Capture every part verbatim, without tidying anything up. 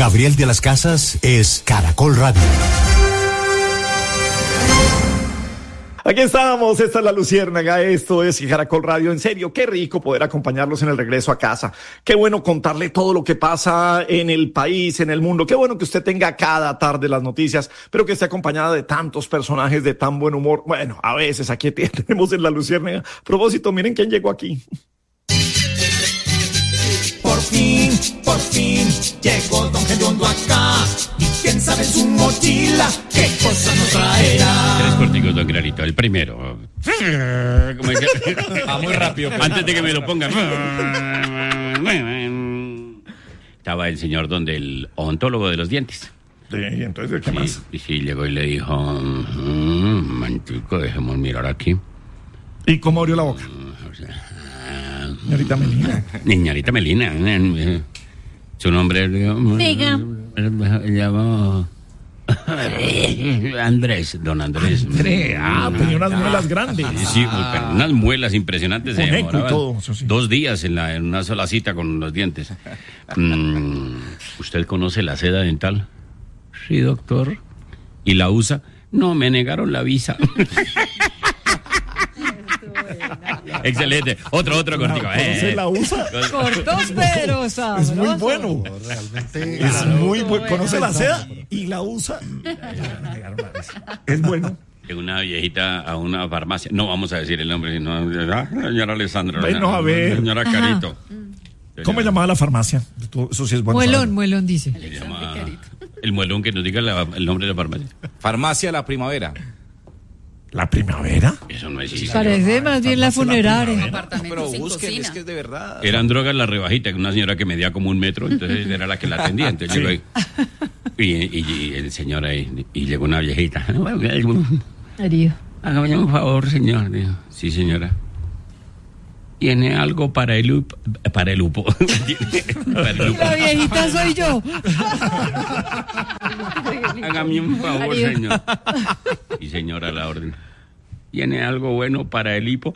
Gabriel de las Casas es Caracol Radio. Aquí estamos, esta es La Luciérnaga, esto es Caracol Radio. En serio, qué rico poder acompañarlos en el regreso a casa. Qué bueno contarle todo lo que pasa en el país, en el mundo. Qué bueno que usted tenga cada tarde las noticias, pero que esté acompañada de tantos personajes de tan buen humor. Bueno, a veces aquí tenemos en La Luciérnaga. A propósito, miren quién llegó aquí. Por fin, por fin, llegó Don Gediondo acá. Y quién sabe en su mochila qué cosas nos traerá. Tres corticos, don Granito. El primero. ¿Cómo es que? Ah, muy rápido. Pero... Antes de que me lo pongan. Estaba el señor donde el odontólogo de los dientes. Sí, entonces, ¿qué sí, más? Y sí, llegó y le dijo, mmm, mantico, dejemos mirar aquí. ¿Y cómo abrió la boca? O sea, Señorita Melina. Señorita Melina. Su nombre es... Diga. Llamo... Andrés, don Andrés. Andrés, ah, tenía unas muelas grandes. Sí, pero unas muelas impresionantes. Se Con eco y demoraban todo, eso sí. Dos días en, la, en una sola cita con los dientes. Mm, ¿Usted conoce la seda dental? Sí, doctor. ¿Y la usa? No, me negaron la visa. Excelente. Otro, otro cortico. ¿Conoce Eh. la usa? Cortos pero sabrosos. Es muy bueno. Realmente. Es muy bueno. ¿Conoce la seda? Y la usa. Es bueno. Que una viejita a una farmacia. No vamos a decir el nombre, sino ah, señora Alessandra. Bueno, a ver. Señora Carito. ¿Cómo se llamaba la farmacia? Eso sí es bueno. Muelón, saber. muelón dice. Se llama el muelón, que nos diga la- el nombre de la farmacia. Farmacia La Primavera. ¿La primavera? Eso no existe. Parece más bien la funeraria. Pero busquen, es que es de verdad. Eran drogas la rebajita, que una señora que medía como un metro, entonces era la que la atendía. Entonces llegó ahí. Y, y- y el señor ahí, y llegó una viejita. Herido. Hágame un favor, señor. Dijo, sí, señora. ¿Tiene algo para el lupo? Para el lupo. Para el lupo. La viejita soy yo. Hágame un favor, Herido. señor. Y señora, a la orden. ¿Tiene algo bueno para el hipo?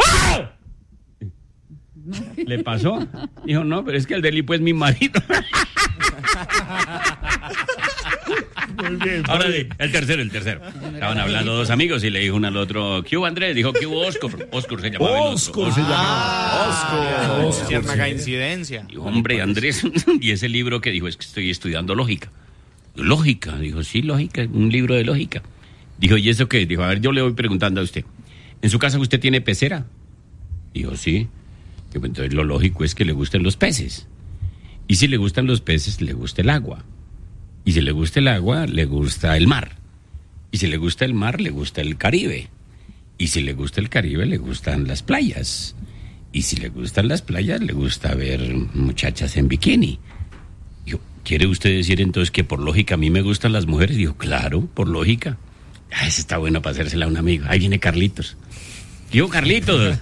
¿Le pasó? Dijo, no, pero es que el del hipo es mi marido. Muy bien. Ahora sí, el tercero, el tercero. Estaban hablando dos amigos y le dijo uno al otro, ¿qué hubo, Andrés? Dijo, ¿qué hubo, Oscar? Oscar se llamaba el otro. Oscar se llama. Oscar. Luciérnaga incidencia. Dijo, hombre, Andrés, y ese libro que dijo, es que estoy estudiando lógica. Lógica, dijo, sí, lógica, un libro de lógica. Dijo, ¿y eso qué? Dijo, a ver, yo le voy preguntando a usted. ¿En su casa usted tiene pecera? Dijo, sí. Dijo, entonces lo lógico es que le gusten los peces. Y si le gustan los peces, le gusta el agua. Y si le gusta el agua, le gusta el mar. Y si le gusta el mar, le gusta el Caribe. Y si le gusta el Caribe, le gustan las playas. Y si le gustan las playas, le gusta ver muchachas en bikini. Dijo, ¿quiere usted decir entonces que por lógica a mí me gustan las mujeres? Dijo, claro, por lógica. Ah, eso está bueno para hacérsela a un amigo. Ahí viene Carlitos. Dijo, Carlitos.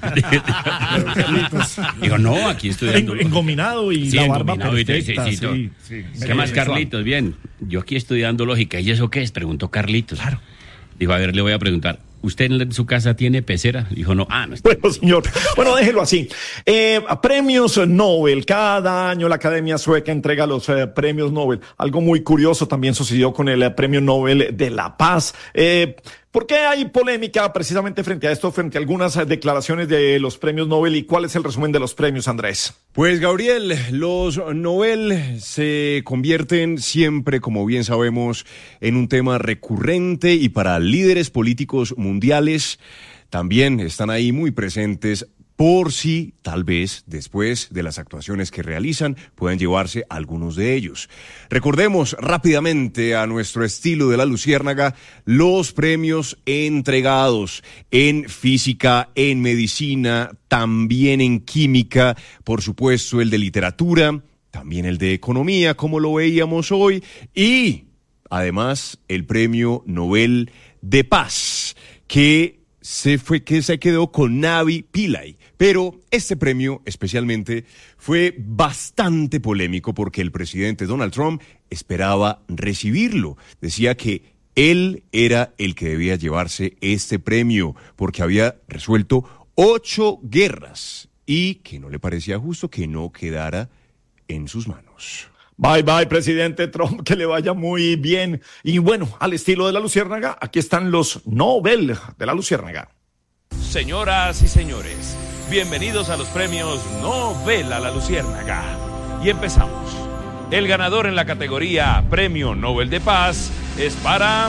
Carlitos. Dijo, no, aquí estudiando. En- Engominado y Sí, la barba engominado y perfecta. sí, sí, todo. Sí, sí. ¿Qué más, Sexual. Carlitos? Bien, yo aquí estudiando lógica. ¿Y eso qué es? Preguntó Carlitos. Claro. Dijo, a ver, le voy a preguntar. ¿Usted en su casa tiene pecera? Dijo, no. Ah, no está. Bueno, señor. Bueno, déjelo así. Eh, premios Nobel. Cada año la Academia Sueca entrega los eh, premios Nobel. Algo muy curioso también sucedió con el eh, Premio Nobel de la Paz. Eh, ¿Por qué hay polémica precisamente frente a esto, frente a algunas eh, declaraciones de los premios Nobel? ¿Y cuál es el resumen de los premios, Andrés? Pues Gabriel, los Nobel se convierten siempre, como bien sabemos, en un tema recurrente y para líderes políticos mundiales también están ahí muy presentes por si, tal vez, después de las actuaciones que realizan, pueden llevarse algunos de ellos. Recordemos rápidamente, a nuestro estilo de la Luciérnaga, los premios entregados en física, en medicina, también en química, por supuesto el de literatura, también el de economía, como lo veíamos hoy, y además el premio Nobel de Paz, que se fue, que se quedó con Navi Pillay. Pero este premio especialmente fue bastante polémico porque el presidente Donald Trump esperaba recibirlo. Decía que él era el que debía llevarse este premio porque había resuelto ocho guerras y que no le parecía justo que no quedara en sus manos. Bye, bye, presidente Trump, que le vaya muy bien. Y bueno, al estilo de la Luciérnaga, aquí están los Nobel de la Luciérnaga. Señoras y señores, bienvenidos a los premios Nobel a la Luciérnaga. Y empezamos. El ganador en la categoría Premio Nobel de Paz es para...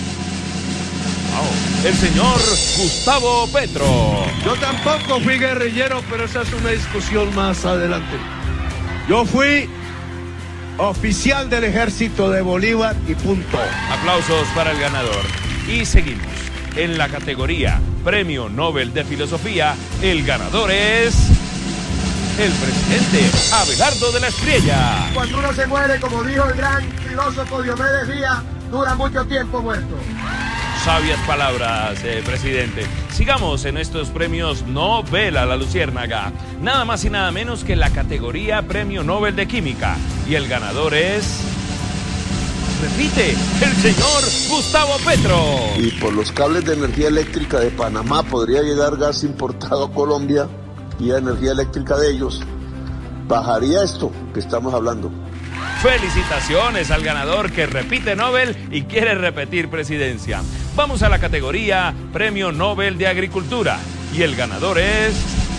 Wow, el señor Gustavo Petro. Yo tampoco fui guerrillero, pero esa es una discusión más adelante. Yo fui oficial del ejército de Bolívar y punto. Aplausos para el ganador. Y seguimos. En la categoría Premio Nobel de Filosofía, el ganador es... el presidente Abelardo de la Espriella. Cuando uno se muere, como dijo el gran filósofo Diomedes Díaz, dura mucho tiempo muerto. Sabias palabras, eh, presidente. Sigamos en estos premios Nobel a la Luciérnaga. Nada más y nada menos que la categoría Premio Nobel de Química. Y el ganador es... repite, el señor Gustavo Petro. Y por los cables de energía eléctrica de Panamá podría llegar gas importado a Colombia y la energía eléctrica de ellos. Bajaría esto que estamos hablando. Felicitaciones al ganador que repite Nobel y quiere repetir presidencia. Vamos a la categoría Premio Nobel de Agricultura. Y el ganador es...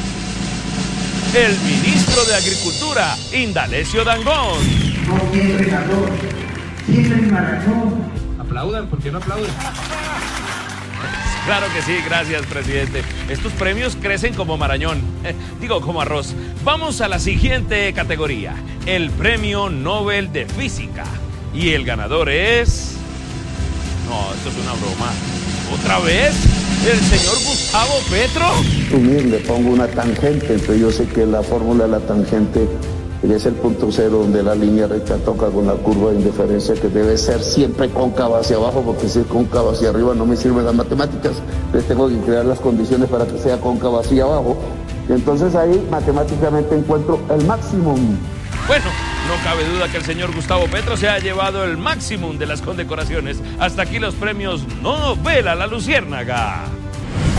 el ministro de Agricultura, Indalecio Dangond. Aplaudan, ¿por qué no aplauden? Claro que sí, gracias, presidente. Estos premios crecen como marañón, eh, digo, como arroz. Vamos a la siguiente categoría, el Premio Nobel de Física. Y el ganador es... no, esto es una broma. ¿Otra vez? ¿El señor Gustavo Petro? Unir, le pongo una tangente, entonces yo sé que la fórmula de la tangente es el punto cero donde la línea recta toca con la curva de indiferencia, que debe ser siempre cóncava hacia abajo, porque si es cóncava hacia arriba no me sirven las matemáticas. Entonces tengo que crear las condiciones para que sea cóncava hacia abajo. Y entonces ahí matemáticamente encuentro el máximo. Bueno, no cabe duda que el señor Gustavo Petro se ha llevado el máximo de las condecoraciones. Hasta aquí los premios Nobel a la Luciérnaga.